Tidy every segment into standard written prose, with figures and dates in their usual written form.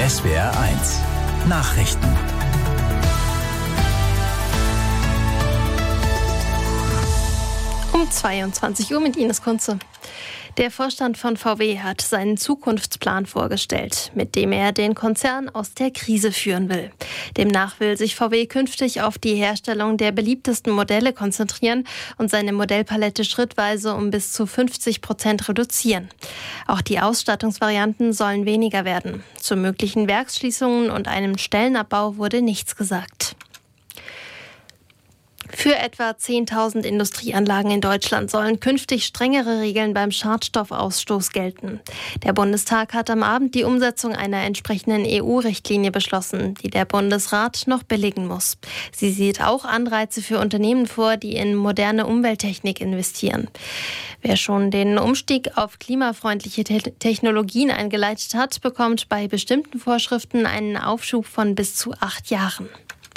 SWR1 Nachrichten. Um 22 Uhr mit Ines Kunze. Der Vorstand von VW hat seinen Zukunftsplan vorgestellt, mit dem er den Konzern aus der Krise führen will. Demnach will sich VW künftig auf die Herstellung der beliebtesten Modelle konzentrieren und seine Modellpalette schrittweise um bis zu 50% reduzieren. Auch die Ausstattungsvarianten sollen weniger werden. Zu möglichen Werksschließungen und einem Stellenabbau wurde nichts gesagt. Für etwa 10.000 Industrieanlagen in Deutschland sollen künftig strengere Regeln beim Schadstoffausstoß gelten. Der Bundestag hat am Abend die Umsetzung einer entsprechenden EU-Richtlinie beschlossen, die der Bundesrat noch billigen muss. Sie sieht auch Anreize für Unternehmen vor, die in moderne Umwelttechnik investieren. Wer schon den Umstieg auf klimafreundliche Technologien eingeleitet hat, bekommt bei bestimmten Vorschriften einen Aufschub von bis zu 8 Jahren.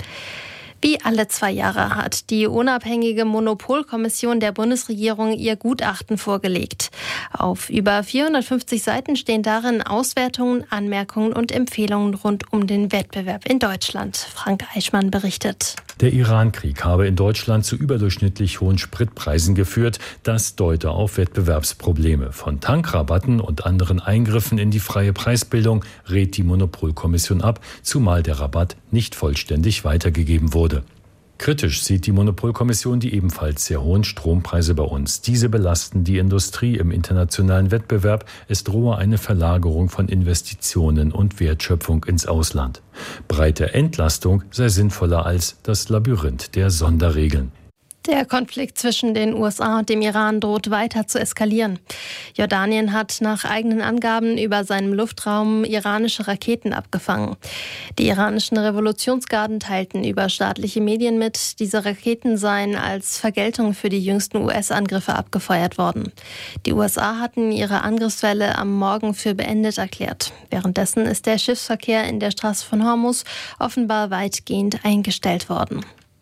Wie alle 2 Jahre hat die unabhängige Monopolkommission der Bundesregierung ihr Gutachten vorgelegt. Auf über 450 Seiten stehen darin Auswertungen, Anmerkungen und Empfehlungen rund um den Wettbewerb in Deutschland. Frank Eichmann berichtet. Der Iran-Krieg habe in Deutschland zu überdurchschnittlich hohen Spritpreisen geführt. Das deute auf Wettbewerbsprobleme. Von Tankrabatten und anderen Eingriffen in die freie Preisbildung rät die Monopolkommission ab, zumal der Rabatt nicht vollständig weitergegeben wurde. Kritisch sieht die Monopolkommission die ebenfalls sehr hohen Strompreise bei uns. Diese belasten die Industrie im internationalen Wettbewerb. Es drohe eine Verlagerung von Investitionen und Wertschöpfung ins Ausland. Breite Entlastung sei sinnvoller als das Labyrinth der Sonderregeln. Der Konflikt zwischen den USA und dem Iran droht weiter zu eskalieren. Jordanien hat nach eigenen Angaben über seinem Luftraum iranische Raketen abgefangen. Die iranischen Revolutionsgarden teilten über staatliche Medien mit, diese Raketen seien als Vergeltung für die jüngsten US-Angriffe abgefeuert worden. Die USA hatten ihre Angriffswelle am Morgen für beendet erklärt. Währenddessen ist der Schiffsverkehr in der Straße von Hormuz offenbar weitgehend eingestellt worden.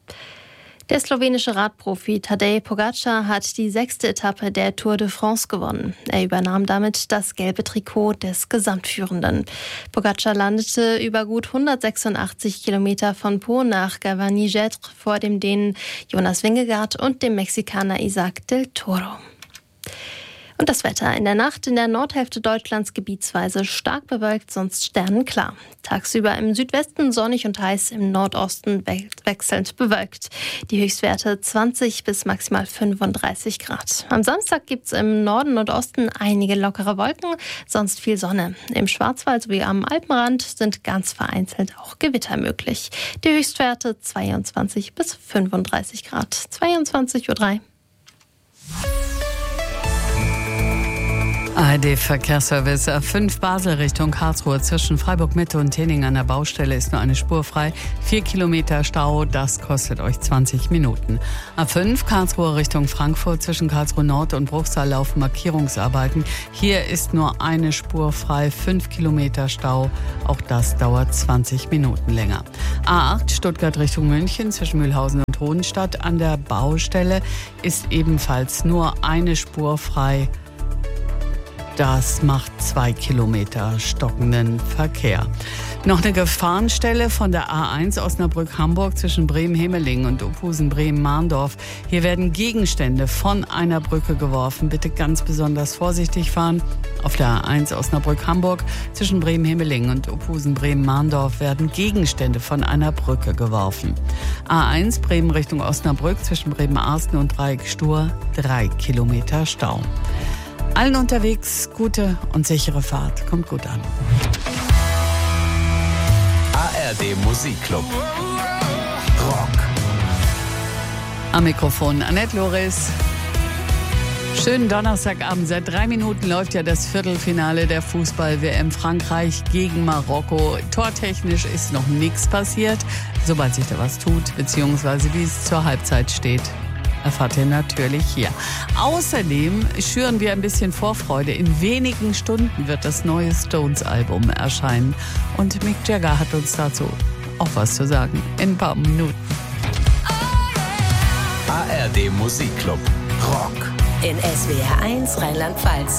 Der slowenische Radprofi Tadej Pogačar hat die 6. Etappe der Tour de France gewonnen. Er übernahm damit das gelbe Trikot des Gesamtführenden. Pogačar landete über gut 186 Kilometer von Pau nach Gavarnie-Gèvres vor dem Dänen Jonas Vingegaard und dem Mexikaner Isaac del Toro. Und das Wetter in der Nacht in der Nordhälfte Deutschlands gebietsweise stark bewölkt, sonst sternenklar. Tagsüber im Südwesten sonnig und heiß, im Nordosten wechselnd bewölkt. Die Höchstwerte 20 bis maximal 35 Grad. Am Samstag gibt es im Norden und Osten einige lockere Wolken, sonst viel Sonne. Im Schwarzwald sowie am Alpenrand sind ganz vereinzelt auch Gewitter möglich. Die Höchstwerte 22 bis 35 Grad. 22:03 Uhr. ARD-Verkehrsservice A5 Basel Richtung Karlsruhe zwischen Freiburg-Mitte und Tening an der Baustelle ist nur eine Spur frei. 4 Kilometer Stau, das kostet euch 20 Minuten. A5 Karlsruhe Richtung Frankfurt zwischen Karlsruhe Nord und Bruchsal laufen Markierungsarbeiten. Hier ist nur eine Spur frei, 5 Kilometer Stau. Auch das dauert 20 Minuten länger. A8 Stuttgart Richtung München zwischen Mühlhausen und Hohenstadt an der Baustelle ist ebenfalls nur eine Spur frei. Das macht 2 Kilometer stockenden Verkehr. Noch eine Gefahrenstelle von der A1 Osnabrück-Hamburg zwischen Bremen-Hemeling und Opusen-Bremen-Mahndorf. Hier werden Gegenstände von einer Brücke geworfen. Bitte ganz besonders vorsichtig fahren. Auf der A1 Osnabrück-Hamburg zwischen Bremen-Hemeling und Opusen-Bremen-Mahndorf werden Gegenstände von einer Brücke geworfen. A1 Bremen Richtung Osnabrück zwischen Bremen-Arsten und Dreieck-Stur 3 Kilometer Stau. Allen unterwegs gute und sichere Fahrt. Kommt gut an. ARD Musikclub. Rock. Am Mikrofon Annette Loris. Schönen Donnerstagabend. Seit 3 Minuten läuft ja das Viertelfinale der Fußball-WM Frankreich gegen Marokko. Tortechnisch ist noch nichts passiert. Sobald sich da was tut, beziehungsweise wie es zur Halbzeit steht, erfahrt ihr natürlich hier. Außerdem schüren wir ein bisschen Vorfreude. In wenigen Stunden wird das neue Stones-Album erscheinen. Und Mick Jagger hat uns dazu auch was zu sagen. In ein paar Minuten. ARD Musikclub. Rock. In SWR1 Rheinland-Pfalz.